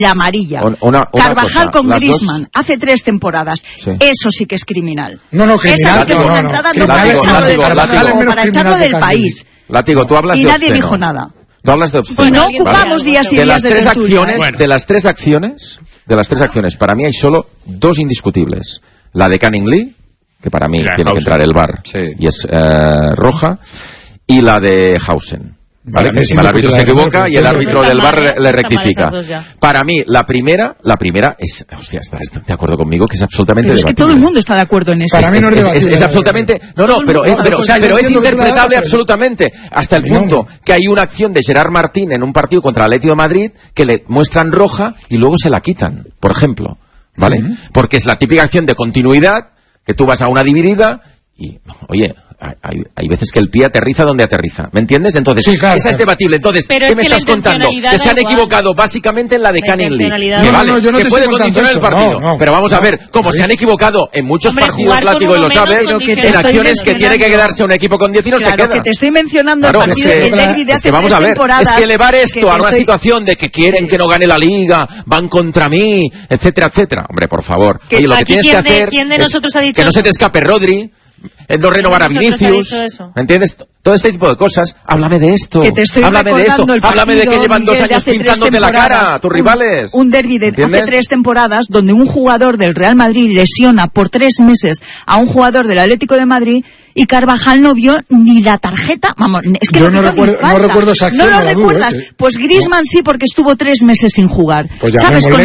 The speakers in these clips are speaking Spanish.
la amarilla. Una Carvajal cosa, con Griezmann hace 3 temporadas. Sí. Eso sí que es criminal. No, criminal. Esa sí que fue una entrada no para echarlo del país. Látigo, tú hablas y de nadie obsceno. dijo nada. Tú hablas de obsceno. Pues no ocupamos días y de días las tres acciones, Bueno. de las tres acciones, para mí hay solo 2 indiscutibles. La de Canning Lee, que para mí tiene que entrar el VAR, y es roja, y la de Hausen. ¿Vale? Que encima el árbitro se equivoca y el árbitro del VAR le rectifica. Para mí, la primera es... Hostia, ¿estás de acuerdo conmigo? Que es absolutamente pero es debatible. que todo el mundo está de acuerdo en eso. Para mí no es debatible. Es absolutamente... pero es interpretable absolutamente. Hasta el punto que hay una acción de Gerard Martín en un partido contra el Atlético de Madrid que le muestran roja y luego se la quitan, por ejemplo. ¿Vale? Porque es la típica acción de continuidad, que tú vas a una dividida y, oye... Hay veces que el pie aterriza donde aterriza, ¿me entiendes? Entonces, sí, claro, esa es debatible. Entonces, pero ¿qué es me estás contando? Que se han equivocado básicamente en la de Canning Lee. Que vale, yo no que te puede estoy condicionar el contando partido. eso. No, pero vamos a ver, como se han equivocado en muchos partidos, Látigo, y lo sabes, en acciones que tiene que quedarse un equipo con 10 y no se queda. que te estoy mencionando claro, el partido del derbi de hace 3 temporadas. Es que elevar esto a una situación de que quieren que no gane la Liga, van contra mí, etcétera, etcétera. Hombre, por favor. Oye, lo que tienes que hacer es que no se te escape Rodri, no renovar a Vinicius, ¿me entiendes? Todo este tipo de cosas. Háblame de esto. Háblame de esto. Háblame de que llevan 2 años pintándote la cara a tus rivales. Un derbi de hace 3 temporadas donde un jugador del Real Madrid lesiona por 3 meses a un jugador del Atlético de Madrid y Carvajal no vio ni la tarjeta. Vamos, es que yo no recuerdo esa acción. No lo recuerdas. Pues Griezmann sí, porque estuvo 3 meses sin jugar. Pues ¿Sabes? Con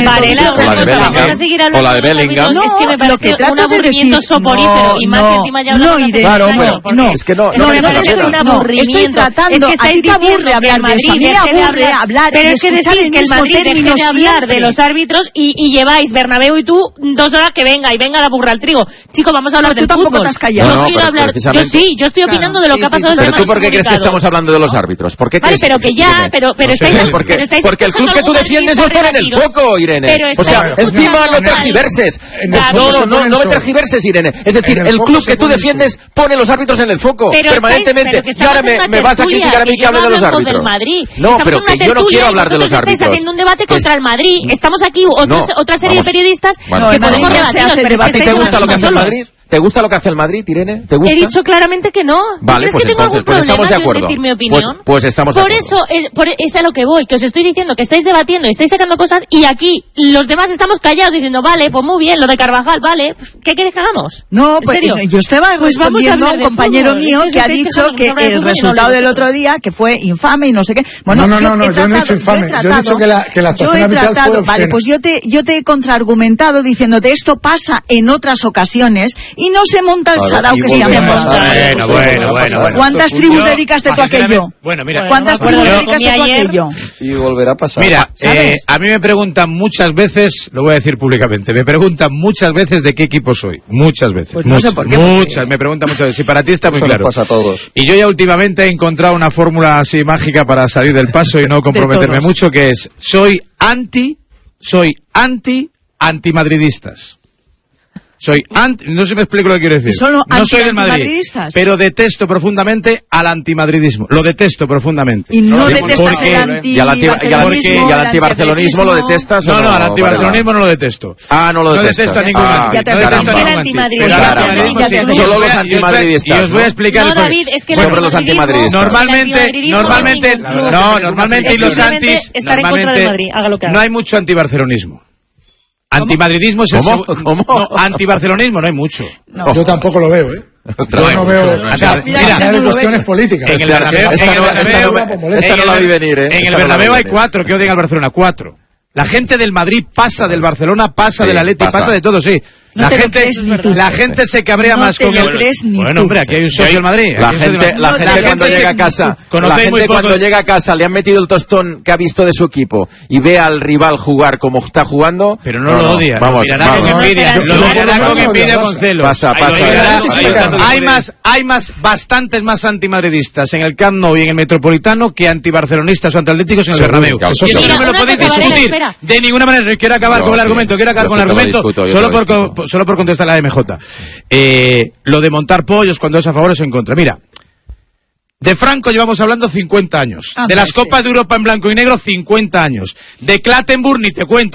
o la de Bellingham. Es que me parece un aburrimiento soporífero y más encima ya hablamos de no, es que no un aburrimiento. Estoy tratando, es que a ti te aburre hablar de eso, a mí me aburre hablar pero es que escuchar decís que el Madrid deje de hablar de los árbitros y lleváis Bernabéu y tú 2 horas que venga la burra al trigo. Chico, vamos a hablar del fútbol. Tú tampoco te has callado. No quiero hablar, yo sí, yo estoy opinando de lo que ha pasado en Pero tú, ¿por qué crees que estamos hablando de los árbitros? ¿Por qué crees? Pero que ya, pero estáis porque el club que tú defiendes no pone en el foco, Irene. O sea, encima no tergiverses. No me tergiverses, Irene. Es decir, el club que tú defiendes pone los árbitros en el foco permanentemente. Y ahora me vas a criticar a mí que hable de los árbitros. No, pero que yo no quiero hablar de los árbitros. Estáis haciendo un debate contra el Madrid. Estamos aquí otra serie de periodistas que podemos debatir. ¿A ti te gusta lo que hace el Madrid? ¿Te gusta lo que hace el Madrid, Irene? ¿Te gusta? He dicho claramente que no. Vale, pues entonces, estamos de acuerdo. Decir mi opinión? Pues estamos de acuerdo. Por eso es a lo que voy, que os estoy diciendo que estáis debatiendo y estáis sacando cosas y aquí los demás estamos callados diciendo, vale, pues muy bien, lo de Carvajal, vale, ¿qué queréis que hagamos? No, pues yo estaba respondiendo a un compañero mío que ha dicho que el resultado del otro día, que fue infame y no sé qué. Bueno, no, yo no he dicho infame, yo he dicho que la actuación arbitral fue obscena. Vale, pues yo te he contraargumentado diciéndote esto pasa en otras ocasiones y no se monta el sarao que se ha montado. Bueno. ¿Cuántas tribus dedicaste tú a aquello? Bueno, mira. ¿Cuántas tribus dedicaste tú a aquello? Y volverá a pasar. Mira, a mí me preguntan muchas veces, lo voy a decir públicamente, me preguntan muchas veces de qué equipo soy. Muchas veces. Pues no sé por qué. Muchas, me preguntan muchas veces. Y para ti está muy claro. Eso nos pasa a todos. Y yo ya últimamente he encontrado una fórmula así mágica para salir del paso y no comprometerme mucho, que es, soy antimadridistas. No sé si me explico lo que quiero decir. No soy del Madrid, pero detesto profundamente al antimadridismo. Lo detesto profundamente. Y no detestas y al antibarcelonismo lo detestas. No, al antibarcelonismo no lo detesto. No lo detestas. No detesto a ningún Solo los antimadridistas. Y os voy a explicar sobre los antimadridistas. Normalmente y los antis, no hay mucho antibarcelonismo. Antimadridismo es ¿Cómo? No, antibarcelonismo no hay mucho. No. Yo tampoco lo veo, Yo no veo. Mira, de cuestiones políticas. En el Bernabéu, esta no la vi venir, En el Bernabéu hay 4 que odian al Barcelona, 4. La gente del Madrid pasa del Barcelona, pasa del Atleti, pasa de todo, sí. La gente se cabrea más con el... Bueno, hombre, aquí hay un socio del Madrid. La gente cuando llega a casa, llega a casa le han metido el tostón que ha visto de su equipo y ve al rival jugar como está jugando. Pero no lo odia. Vamos. Lo mirará con envidia, con celos. Pasa. Hay bastantes más antimadridistas en el Camp Nou y en el Metropolitano que antibarcelonistas o antiatléticos en el Bernabéu. Y eso no me lo podéis discutir de ninguna manera. Quiero acabar con el argumento. Solo por contestar la MJ. Lo de montar pollos cuando es a favor o es en contra. Mira, De Franco llevamos hablando 50 años. De las Copas de Europa en blanco y negro, 50 años. De Clattenburg ni te cuento.